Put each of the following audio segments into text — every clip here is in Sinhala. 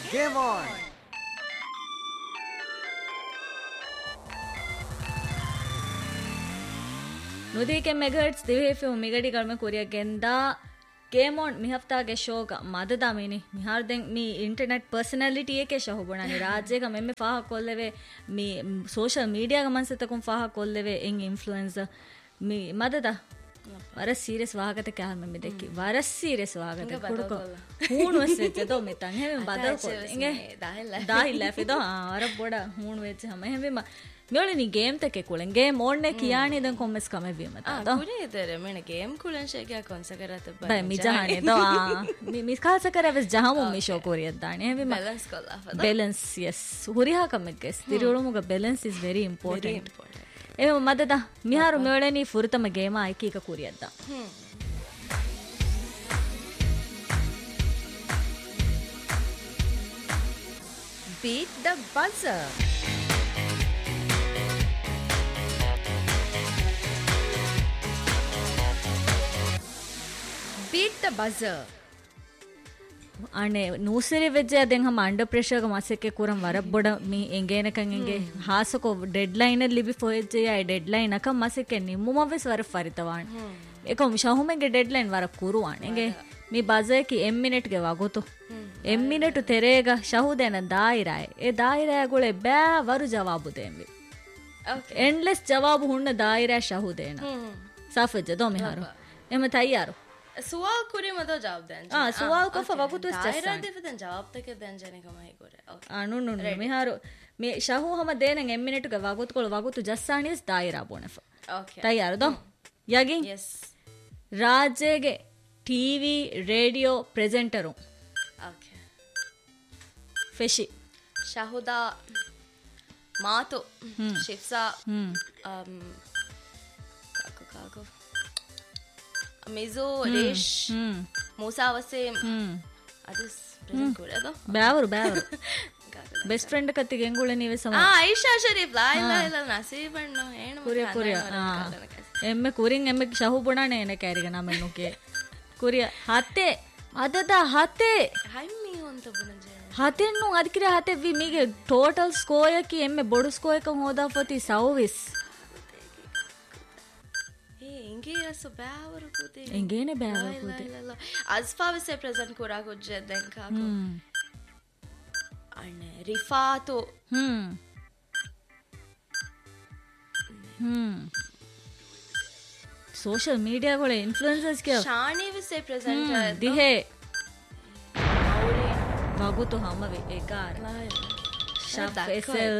Game on! ನುದಿಕೆ ಮೆಗಾಟ್ಸ್ ದಿವೇಫೆ ಮಿಗಡಿ ಕಳ್ಮೆ Korea ಗೆಂದಾ game on ಮಿಹಫ್ತಾಗೆ ಶೋಗ ಮದದ ಮೀನಿ ಮಿಹಾರ್ದೆಂಗ್ me internet personality ಏಕೆ ಶಹು ಬಣಾನಿ ರಾಜ್ಯಗ ಮೆಮ್ಮೆ ಫಾಹ ಕೊಲ್ಲೆವೆ ಮೀ ಸೋಷಲ್ ಮೀಡಿಯಾಗ ಮನ್ಸತಕುಂ ಫಾಹ ಕೊಲ್ಲೆವೆ ಎಂಗ್ ಇನ್ಫ್ಲುಯೆನ್ಸರ್ ಮೀ ಮದದ ವರ ಸೀರಿಯಸ್ ವಾಗತೆ ಕ್ಯಾ ಮೆಮ್ಮೆ ದೆಕ್ಕಿ ವರ ಸೀರಿಯಸ್ ವಾಗತೆ ಕುಡುಕೊ ಹೂಣು ವೆಚ್ಚೆ ದೋ ಮೆ ತಂಗ್ ಹೆವೆ ಬದಲ್ ಕೊ ಇಂಗೆ ದಾಹಿಲ್ಲ ಫೆದೋ ವರ ಬೋಡ ಹೂಣು ವೆಚ್ಚೆ ಹಮ ಹೆವೆ මෙවලනි ගේම් තකේ කුලෙන් ගේම් ඕන්නේ කියානේ දැන් කොම්මස් කම වීම තා කුනේ ඉතර මෙන ගේම් කුලෙන් ෂේකියා කොන්ස කරත බයි මිජහනේ දෝ මි කාස කරවස් ජහමු මි ෂෝ කොරියක් දානේ හැවි බැලන්ස් කළා ෆද බැලන්ස් යස් හුරිහා කමෙක්ස් තිරියොළුමුග බැලන්ස් ඉස් වෙරි ඉම්පෝටන්ට් එම මදද මිහාරු මෙවලනි ෆුරතම ගේම අයිකීක කුරියක් දා beat the buzzer. Beat the buzzer. අනේ නූසරි වෙජ්ජා දැන් හම අන්ඩර් ප්‍රෙෂර් ක මාසෙකේ කුරම් වර බොඩ මී එංගේනකන් එංගේ හාසකෝ ඩෙඩ්ලයින් එක ලිබි ෆොෙජ්ජේ අය ඩෙඩ්ලයින් එක මාසෙකේ නිම්මුමවස් වර ෆරිතවාන් ඒකම ෂහුමෙන්ගේ ඩෙඩ්ලයින් වර කුරුවාන් එංගේ මී බසර් කි එම් මිනිට් ගේ වගොතු එම් මිනිට් තෙරේග ෂහු දෙන දායිරාය ඒ දායිරාය ගොලේ බෑ වරු ජවාබු දෙම්වි ඕකේ එන්ඩ්ලස් ජවාබු හුන්න දායිරා ෂහු දෙන සාෆෙජ්ජ දෝ මිහාරු එම තයාරු सुवाल कुरी मतो जवाब देन सुवाल को फवकुत दायरा दे फदन जवाब तक देन जने कमाई करे नु मिहारो मे शाहू हम देन एम मिनिट ग वगुत को वगुत जस्सानीस दायरा बोने ओके तैयार दो यगी यस राज्य गे टीवी रेडियो प्रेजेंटरू ओके फेशी शाहुदा मातो शिफ्सा काको मिजो रेश मूसा Wasim Addis present कोरेदो बावरू best friend कत्ति गेंगुळे नीवे सम आयशा शरीफ ला इला नसीबण्णो ಏನು ಕುರಿಯ ಎಮ್ಮೆ ಕುರಿಂಗ್ ಎಮ್ಮೆ ಶಹು ಬುಣಾನೆ ನೆ ಕ್ಯಾರಿಗ ನಮೆನ್ನುಕೆ ಕುರಿಯ ಹತ್ತೆ ಅದದ ಹತ್ತೆ ಹೈಮಿ ಅಂತ ಬುಣಜೆ ಹತೆನ್ನು ಅದಕಿರ ಹತೆ ವಿ ಮೀಗೆ ಟೋಟಲ್ ಸ್ಕೋರ್ ಯಕಿ ಎಮ್ಮೆ ಬೊಡು ಸ್ಕೋರ್ ಯಕ ಹೋದಾ ಫತಿ service Ingesa bæver kude. Ingene bæver kude. Asfa vise present kora kujje denka ko. Ane Rifato. Social media gole influencers ke. Shani vise present hai. Dihe. Aure bagu to hamave ekar. Shafesel.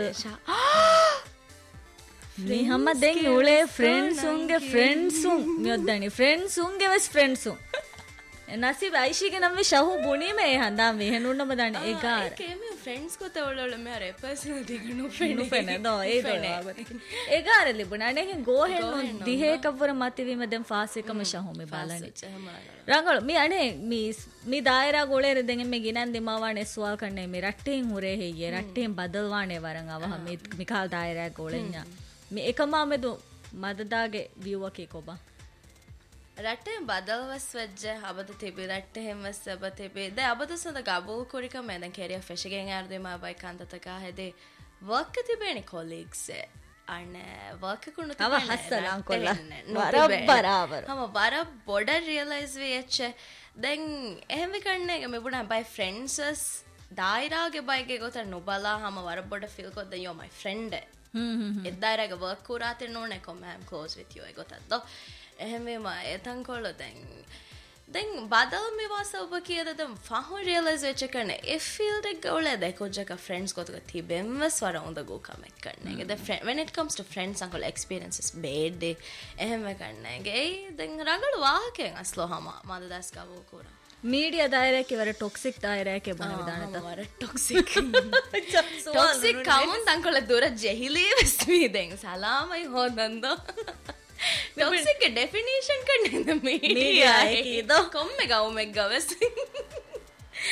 මේ හැම දෙන් උලේ ෆ්‍රෙන්ඩ්ස් උන්ගේ ෆ්‍රෙන්ඩ්ස් උන් මියොද්දනි ෆ්‍රෙන්ඩ්ස් උන්ගේ වෙස් ෆ්‍රෙන්ඩ්ස් උන් නසීබ අයිෂිගේ නම් මේ ෂහු බුනි මේ හඳා මේ හෙනුන්නම දන්නේ ඒකාර ඒකේ ෆ්‍රෙන්ඩ්ස් කොත ඔලොල මේ අර පර්සනල් දිගනු ෆ්‍රෙන්ඩ් ෆෙනදෝ ඒ දෝ ඒකාර ලිබුණා නේ ගෝ හෙන්නු දිහේ කවර මතිවීම දැන් ෆාස් එකම ෂහු මේ බලන්නේ රංගල මේ අනේ මේ දායරා ගෝලේ රෙදෙන් මේ ගිනන් දෙමාවානේ සුවල් කන්නේ මේ රට්ටෙන් හුරේ හෙయ్యේ රට්ටෙන් බදල්වානේ වරන් අවහ මේ මිකාල් දායරා ගෝලෙන්යා මේ එකම මෙදු මදදාගේ viewer කේ කොබා රටේ බදල්වස් වෙජ්ජ අබද තිබි රටේ හැමස් අබ තිබි ද අබද සඳ ගබල් කොරික මෙදන් කැරියා ෆෙෂගෙන් ආර්දේ මා බයි කන්දතක හැදේ වර්ක් තිබේනේ කොලීග්ස් අන වර්ක් කුණු තිබේ අව හස්සලන් කොල්ලා බරබර හම බර බොඩ රියලයිස් වෙච්ච දැන් එහෙම කන්නේ මෙබුණා බයි ෆ්‍රෙන්ඩ්ස් දායිරාගේ බයිගේ ගොත නොබලා හම වර බොඩ ෆීල් කොද්ද යෝ මයි friend එද්දාරග work කුරාතේ නෝනේ කොම් I'm close with you එගොතද්ද එහෙම එතන් කොල්ල දැන් බදල් මේ වාස ඔබ කියද දැන් ෆහු රියලයිස් වෙච්ච කන්නේ ඒ ෆීල්ඩ් එක ගෝල දැකොජක ෆ්‍රෙන්ඩ්ස් කොතක තිබෙම්වස් වර උඳ ගෝ කමෙක් කන්නේ දැන් when it comes to friends uncle experiences bad එහෙම කන්නේ ගේ දැන් රංගල වාහකෙන් අස්ලෝ හම මද දැස් ගවෝ කුරා මීඩියා දායරයක වර ටොක්සික් දායරයක බොන විදානත වර ටොක්සික් ටොක්සික් කමුන් තංකොල දුර ජෙහිලී වෙස්මී දැන් සලාමයි හොදන්ද ටොක්සික් ඩෙෆිනිෂන් කන්නේ මීඩියා එකේ කොම්මෙ ගවමෙක් ගවස්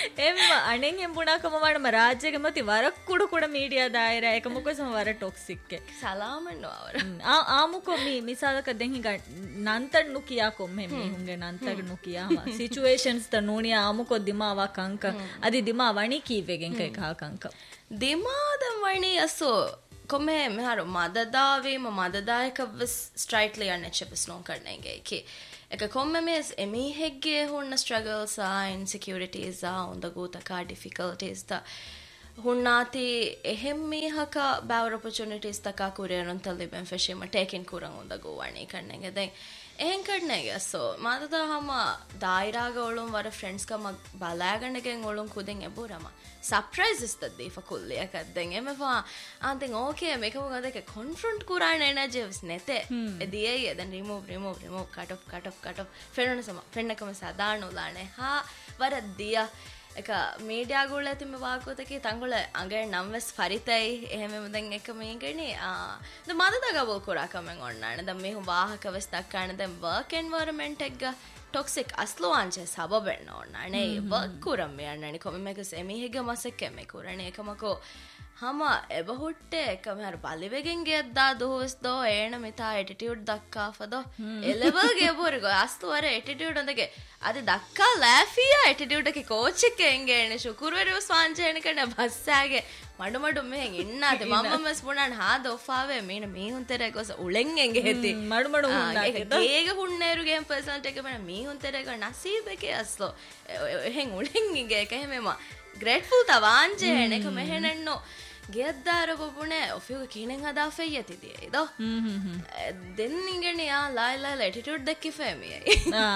එම අනෙන් එම්බුණාකම වඩම රාජ්‍යක මති වරක් කුඩ මීඩියා දායර එකමොක සමවර ටොක්සික්ක සලාමන්නවර ආමුකො මිසාලක දෙහිග නන්තර නුකියා කොම්හෙ මිහුන්ගේ නන්තර නුකියාම සිචුවේෂන්ස් ත නූනිය ආමුකො දිමාවා කංක අධි දිමා වනි කීවෙගෙන් එකා කංක දිමාදම් වනි අසෝ කොමෙ මෙහර මදදාවීම මදදායකව ස්ට්‍රයිට්ලි අන්නච්චපස් නෝන් කරනගේ කි එක කොම්ම මේස් එමිහෙක්ගේ හුන්න ස්ට්‍රගල්සා ඉන්සිකියරිටීසා උන්දගූතකා ඩිෆිකල්ටීස්තා ಹುಣ್ಣಾತಿ ಎಹೆಮ್ಮೀಹಕ ಬ್ಯಾವರ್ ಆಪರ್ಚುನಿಟೀಸ್ ತಕ ಕುರಿಯರಂತ ಲಿಬೆನ್ ಫೆಶಿಮ ಟೇಕಿನ್ ಕುರಂ ಉಂದಗು ವಾಣಿ ಕಣ್ಣೆಗೆ ದೆ එහෙන් කඩනගේ සෝ මාතදා හම දායිරාග ඔළුම් වර ෆ්‍රෙන්ඩ්ස් කම බලාගන්නගෙන් ඔළුම් කුදෙන් එබුරම සර්ප්‍රයිසස් තද්දී ෆකුල්ලිය කද්දෙන් එමවා ආන්තෙන් ඕකේ මේකම ගදක කොන්ෆ්‍රොන්ට් කුරාන එනර්ජිස් නැතේ එදියේ දැන් රිමූව් කට් ඔෆ් ෆ්‍රෙන්ඩ්කම සදාන උලානේ හා වරද්දිය එක මීඩියා ගුල ඇතිම වාකෝතකි තංගොල අගේ නම්වස් පරිතයි එහෙම මුදන් එක මේගනේ ද මදදගබෝ කුරාකමෙන් ඔන්නාන ද මෙහු වාහකවස් දක්කාන දැන් වර්ක් එන්වයරන්මන්ට් එක ටොක්සික් අස්ලෝවංචේ සබබෙන්න ඔන්නානේ වර්ක් කුරම් යන්නනි කොමෙක සෙමිහෙග මසෙක් එමෙ කුරණේ එකමකෝ හම එබහුට්ටේ එකම හර බලිවෙගෙන් ගෙද්දා දෝස් දෝ ඒන මිතා ඇටිටියුඩ් දක්කාෆදෝ එලෙවල්ගේ බොරගෝ අස්තුවර ඇටිටියුඩ් හොඳගේ අද දක්කා ලෑෆියා ඇටිටියුඩ්ගේ කෝච්චික එංගේන ශුකුරවරු ස්වාංචයන කරන බස්සාගේ මඩු මෙහෙන් ඉන්නාද මම්මස් පුණාන් හා දොෆාවේ මේන මීහුන් තෙරේ ගොස උලෙන් එංගේ හෙති මඩු ඒක හුන්නේරුගේ පර්සනල්ට එක මන මීහුන් තෙරේ ගො නසීබකේ අස්ලෝ එහෙන් උලෙන් ඉගේ එක එහෙමම ග්‍රේට්ෆුල් තවාංජේන එක මෙහෙනෙන්නෝ ගෙද්දාර බොබුනේ ඔෆියුග කීනෙන් හදා ෆෙය්‍යතිදියේ දෝ දෙන්නිගෙන යා ලයිලා ඇටිටියුඩ් දැක්කි ෆෑමියයි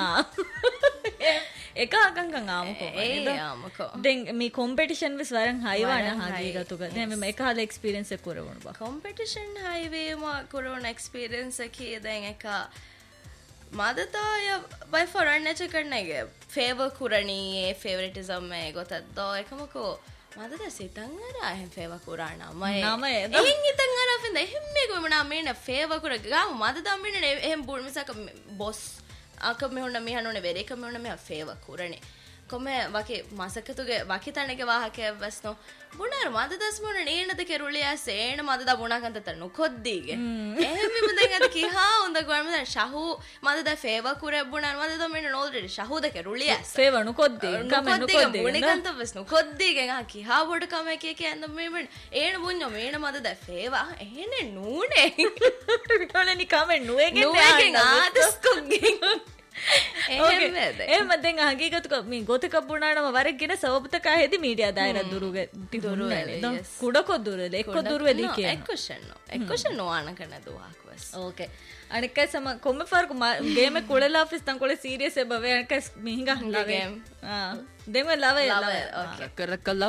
එක අකංකං ආමකෝ දැන් මේ කොම්පිටිෂන් විස් වරන් හයිවාන හාගීගතුක දැන් මේ එක හද එක්ස්පීරියන්ස් එක කරවුණා බා කොම්පිටිෂන් හයිවේම කරවුණ එක්ස්පීරියන්ස් එකේ දැන් එක මදතාය බයි ෆොරන් නැච කරනගේ ෆේවර් කුරණී ෆේවරිටිසම් මේ ගොතද්දෝ එකමකෝ මදද සිතංගර එහෙන් ෆේව කුරානා මම එහෙන් ඉතං අර ෆෙන්ද එහෙන් මේක මනා මේන ෆේව කුර ගාම මද දම්මින එහෙන් බුල් මිසක බොස් අක මෙහොන්න මිහනෝනේ වෙරේක මෙහොන්න මෙහ ෆේව කුරණේ කොමෙ වකි මසකතුගේ වකි තණගේ වාහකේ වස්නෝ බුණාර මද දස්මොන නේනද කෙරුලියා සේන මද ද බුණා කන්ත නුකොද්දීගේ එහෙන් මිම දැන් අද කිහා උන්ද ගොර්ම දැන් ෂහු මද ද ෆේව කුරේ බුණාර මද ද මෙන්න ඕල්රෙඩි ෂහු ද කෙරුලියා ෆේව නුකොද්දී කම නුකොද්දී බුණේ කන්ත වස් නුකොද්දීගේ ගා කිහා බොඩ කම එකේ කියන්න මෙන්න ඒන බුඤ්ඤෝ මේන මද ද ෆේව එහෙනේ නූනේ ටොලනි කම නුවේගෙන් ආදස්කොගේ එමදෙන් හගේගතුක මේ ගොතක බුණානම වරක්ගෙන සවබතක හෙදි මීඩියා දායර දුරුගේ තිබුණා කුඩකො දුරද එක්ක දුරවෙදී කියන එක්කොෂන් නොආන කරන දුවාක්වස් ඕකේ අනික සම කොම්ම ෆර්ක ගේම කුලලා ඔෆිස් තන් කොල සීරියස් එබව අනික මිහිඟා ලවේ දෙම ලවේ ඕකේ කරකලා